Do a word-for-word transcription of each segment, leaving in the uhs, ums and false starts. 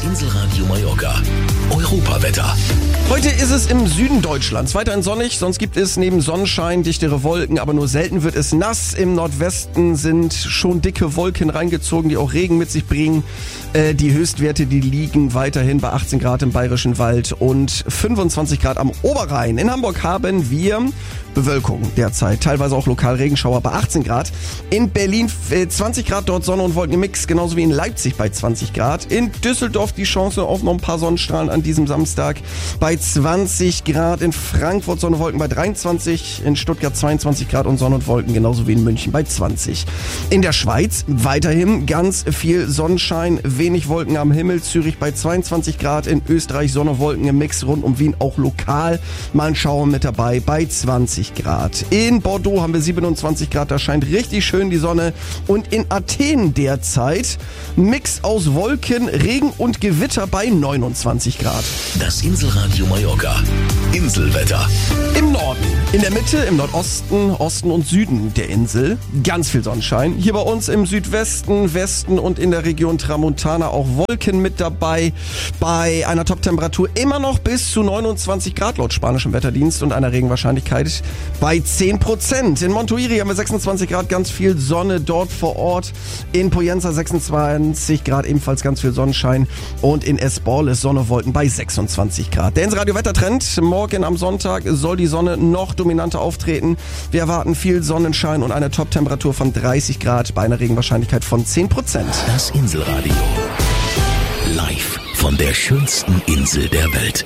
Inselradio Mallorca. Europawetter. Heute ist es im Süden Deutschlands weiterhin sonnig, sonst gibt es neben Sonnenschein dichtere Wolken, aber nur selten wird es nass. Im Nordwesten sind schon dicke Wolken reingezogen, die auch Regen mit sich bringen. Äh, die Höchstwerte, die liegen weiterhin bei achtzehn Grad im Bayerischen Wald und fünfundzwanzig Grad am Oberrhein. In Hamburg haben wir Bewölkung derzeit, teilweise auch lokal Regenschauer bei achtzehn Grad. In Berlin zwanzig Grad, dort Sonne und Wolken im Mix, genauso wie in Leipzig bei zwanzig Grad. In Düsseldorf die Chance auf noch ein paar Sonnenstrahlen an diesem Samstag bei zwanzig Grad. In Frankfurt Sonne und Wolken bei dreiundzwanzig, in Stuttgart zweiundzwanzig Grad und Sonne und Wolken, genauso wie in München bei zwanzig. In der Schweiz weiterhin ganz viel Sonnenschein, wenig Wolken am Himmel, Zürich bei zweiundzwanzig Grad, in Österreich Sonne und Wolken im Mix, rund um Wien auch lokal mal ein Schauer mit dabei bei zwanzig Grad. In Bordeaux haben wir siebenundzwanzig Grad, da scheint richtig schön die Sonne. Und in Athen derzeit Mix aus Wolken, Regen und Gewitter bei neunundzwanzig Grad. Das Inselradio Mallorca. Inselwetter. Im Norden, in der Mitte, im Nordosten, Osten und Süden der Insel ganz viel Sonnenschein. Hier bei uns im Südwesten, Westen und in der Region Tramontana auch Wolken mit dabei. Bei einer Toptemperatur immer noch bis zu neunundzwanzig Grad laut spanischem Wetterdienst und einer Regenwahrscheinlichkeit bei zehn Prozent. In Montuiri haben wir sechsundzwanzig Grad, ganz viel Sonne dort vor Ort. In Poyenza sechsundzwanzig Grad, ebenfalls ganz viel Sonnenschein. Und in Espol ist Sonne, Wolken bei sechsundzwanzig Grad. Der Inselradio Wettertrend. Morgen am Sonntag soll die Sonne noch dominanter auftreten. Wir erwarten viel Sonnenschein und eine Toptemperatur von dreißig Grad bei einer Regenwahrscheinlichkeit von zehn Prozent. Das Inselradio. Live von der schönsten Insel der Welt.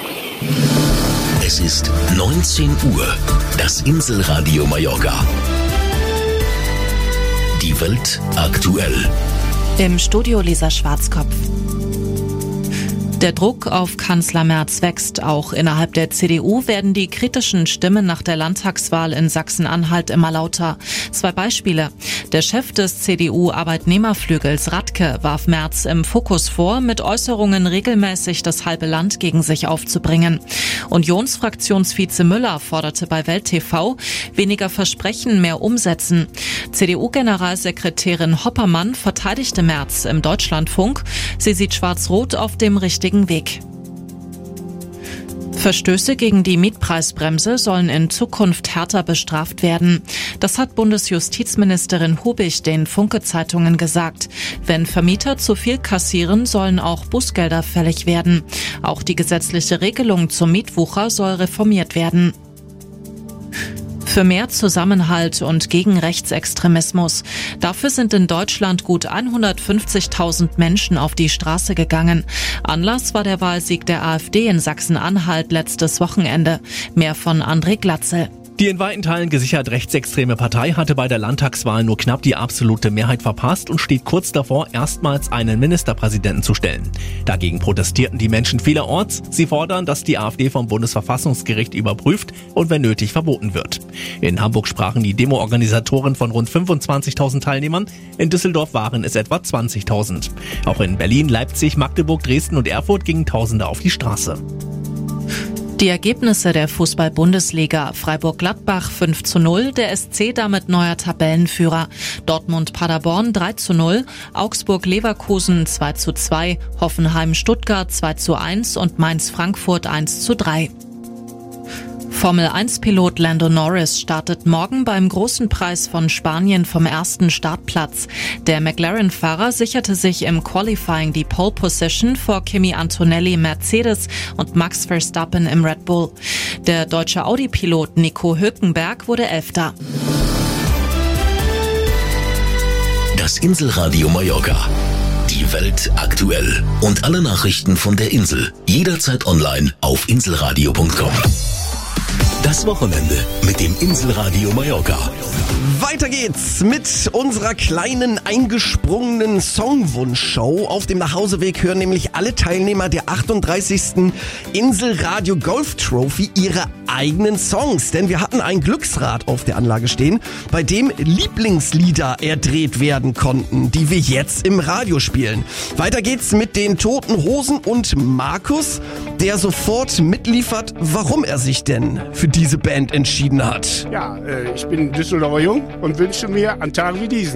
Es ist neunzehn Uhr. Das Inselradio Mallorca. Die Welt aktuell. Im Studio Lisa Schwarzkopf. Der Druck auf Kanzler Merz wächst. Auch innerhalb der C D U werden die kritischen Stimmen nach der Landtagswahl in Sachsen-Anhalt immer lauter. Zwei Beispiele. Der Chef des C D U-Arbeitnehmerflügels Radke warf Merz im Fokus vor, mit Äußerungen regelmäßig das halbe Land gegen sich aufzubringen. Unionsfraktionsvize Müller forderte bei Welt T V weniger Versprechen, mehr umsetzen. C D U-Generalsekretärin Hoppermann verteidigte Merz im Deutschlandfunk. Sie sieht Schwarz-Rot auf dem richtigen Weg. Verstöße gegen die Mietpreisbremse sollen in Zukunft härter bestraft werden. Das hat Bundesjustizministerin Hubig den Funke-Zeitungen gesagt. Wenn Vermieter zu viel kassieren, sollen auch Bußgelder fällig werden. Auch die gesetzliche Regelung zum Mietwucher soll reformiert werden. Für mehr Zusammenhalt und gegen Rechtsextremismus. Dafür sind in Deutschland gut hundertfünfzigtausend Menschen auf die Straße gegangen. Anlass war der Wahlsieg der AfD in Sachsen-Anhalt letztes Wochenende. Mehr von André Glatzel. Die in weiten Teilen gesichert rechtsextreme Partei hatte bei der Landtagswahl nur knapp die absolute Mehrheit verpasst und steht kurz davor, erstmals einen Ministerpräsidenten zu stellen. Dagegen protestierten die Menschen vielerorts. Sie fordern, dass die AfD vom Bundesverfassungsgericht überprüft und wenn nötig verboten wird. In Hamburg sprachen die Demo-Organisatoren von rund fünfundzwanzigtausend Teilnehmern. In Düsseldorf waren es etwa zwanzigtausend. Auch in Berlin, Leipzig, Magdeburg, Dresden und Erfurt gingen Tausende auf die Straße. Die Ergebnisse der Fußball-Bundesliga: Freiburg-Gladbach fünf zu null, der S C damit neuer Tabellenführer. Dortmund-Paderborn drei zu null, Augsburg-Leverkusen zwei zu zwei, Hoffenheim-Stuttgart zwei zu eins und Mainz-Frankfurt eins zu drei. Formel eins Pilot Lando Norris startet morgen beim Großen Preis von Spanien vom ersten Startplatz. Der McLaren-Fahrer sicherte sich im Qualifying die Pole Position vor Kimi Antonelli im Mercedes und Max Verstappen im Red Bull. Der deutsche Audi-Pilot Nico Hülkenberg wurde Elfter. Das Inselradio Mallorca. Die Welt aktuell. Und alle Nachrichten von der Insel. Jederzeit online auf inselradio punkt com. Das Wochenende mit dem Inselradio Mallorca. Weiter geht's mit unserer kleinen eingesprungenen Songwunschshow. Auf dem Nachhauseweg hören nämlich alle Teilnehmer der achtunddreißigsten Inselradio Golf Trophy ihre eigenen Songs. Denn wir hatten ein Glücksrad auf der Anlage stehen, bei dem Lieblingslieder erdreht werden konnten, die wir jetzt im Radio spielen. Weiter geht's mit den Toten Hosen und Markus, der sofort mitliefert, warum er sich denn für diese Band entschieden hat. Ja, äh, ich bin Düsseldorfer Jung und wünsche mir an Tagen wie diesen